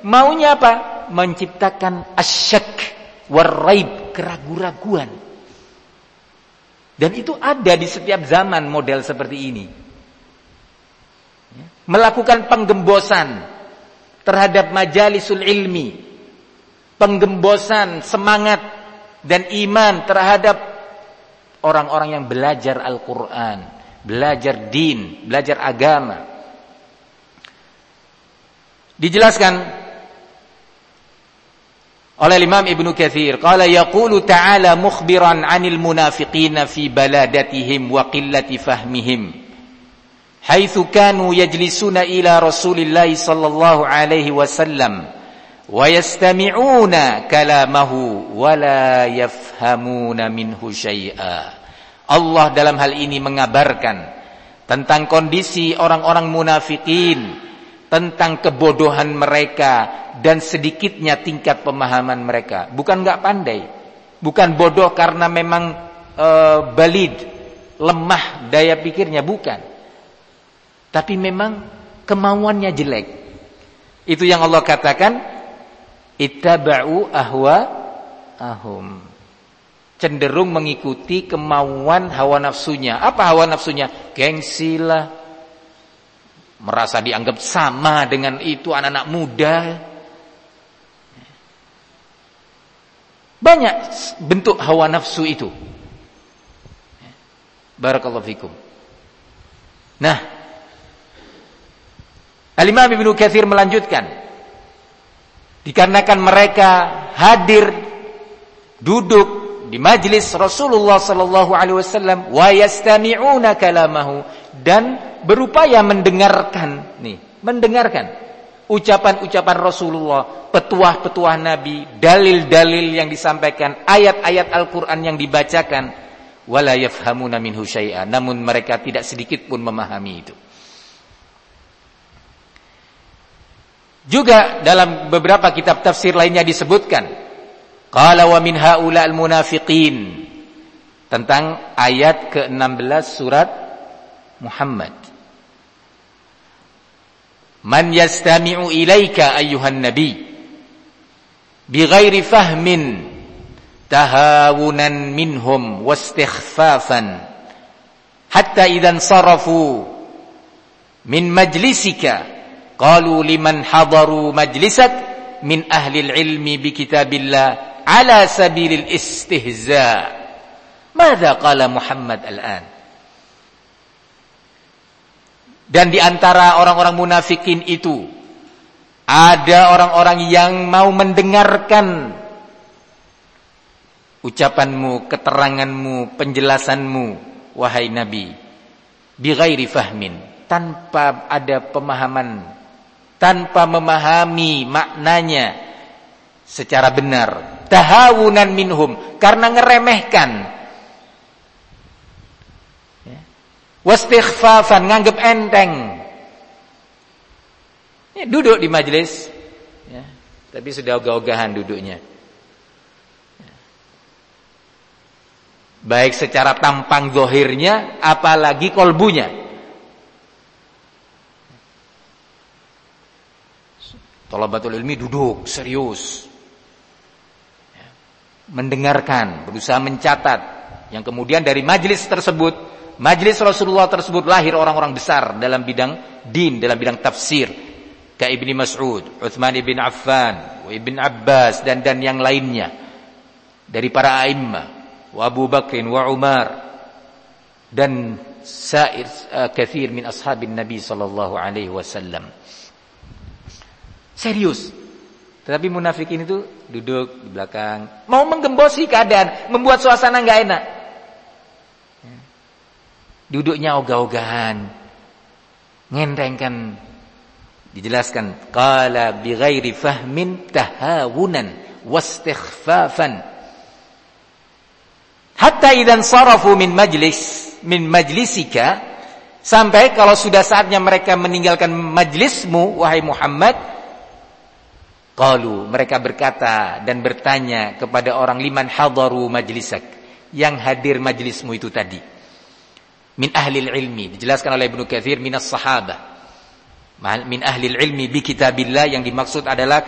Maunya apa? Menciptakan asyak waraib, keraguan-raguan. Dan itu ada di setiap zaman model seperti ini. Melakukan penggembosan terhadap majalisul ilmi, penggembosan semangat dan iman terhadap orang-orang yang belajar Al-Quran, belajar din, belajar agama. Dijelaskan oleh Imam Ibnu Katsir, qala yaqulu ta'ala mukhbiran 'anil munafiqina fi baladatihim wa qillati fahmihim haitsu kanu yajlisuna ila Rasulillah sallallahu alaihi wasallam wa yastami'una kalamahu wa la yafhamuna minhu syai'a. Allah dalam hal ini mengabarkan tentang kondisi orang-orang munafikin, tentang kebodohan mereka dan sedikitnya tingkat pemahaman mereka. Bukan enggak pandai, bukan bodoh karena memang balid, lemah daya pikirnya, bukan. Tapi memang kemauannya jelek. Itu yang Allah katakan, ittaba'u ahwa'ahum. Cenderung mengikuti kemauan hawa nafsunya. Apa hawa nafsunya? Gengsi lah, merasa dianggap sama dengan itu anak-anak muda. Banyak bentuk hawa nafsu itu. Barakallahu fikum. Nah, Al-Imam Ibnu Katsir melanjutkan, dikarenakan mereka hadir duduk di majlis Rasulullah sallallahu alaihi wasallam wa yastami'una kalamahu, dan berupaya mendengarkan ucapan-ucapan Rasulullah, petuah-petuah Nabi, dalil-dalil yang disampaikan, ayat-ayat Al-Qur'an yang dibacakan, wala yafhamuna minhu syai'a, namun mereka tidak sedikit pun memahami itu. Juga dalam beberapa kitab tafsir lainnya disebutkan, qala wa min haula al-munafiqin, tentang ayat ke-16 surat Muhammad. Man yastami'u ilaika ayyuhan nabi bighairi fahmin tahawunan minhum wastighfafan hatta idzan sarafu min majlisika qalu liman hadaru majlisak min ahli al-ilmi bi kitabillah ala sabilil istihza. Madza qala Muhammad al-an? Dan di antara orang-orang munafikin itu ada orang-orang yang mau mendengarkan ucapanmu, keteranganmu, penjelasanmu wahai Nabi, bighairi fahmin, tanpa ada pemahaman, tanpa memahami maknanya secara benar, tahawunan minhum, karena ngeremehkan, wastighfafan, nganggep enteng. Ya, duduk di majelis, ya, tapi sudah ogah-ogahan duduknya, ya. Baik secara tampang zahirnya, apalagi kolbunya. Thalabatul ilmi duduk serius, ya, mendengarkan, berusaha mencatat, yang kemudian dari majelis tersebut, majelis Rasulullah tersebut, lahir orang-orang besar dalam bidang din, dalam bidang tafsir, kayak Ibnu Mas'ud, Utsman bin Affan, Ibn Abbas, dan yang lainnya dari para a'immah, wa Abu Bakr wa Umar, dan sair katsir min ashabin Nabi sallallahu alaihi wasallam. Serius. Tetapi munafikin itu duduk di belakang, mau menggembosi keadaan, membuat suasana enggak enak. Duduknya ogah-ogahan, ngentengkan. Dijelaskan, qala bighairi fahmin tahawunan wastighfafan hatta idzan sarafu min majlisika, sampai kalau sudah saatnya mereka meninggalkan majlismu wahai Muhammad, qalu, mereka berkata dan bertanya kepada orang, liman hadaru majlisak, yang hadir majlismu itu tadi, min ahlil ilmi, dijelaskan oleh Ibnu Katsir, minas sahabah, min ahlil ilmi bi kitabillah, yang dimaksud adalah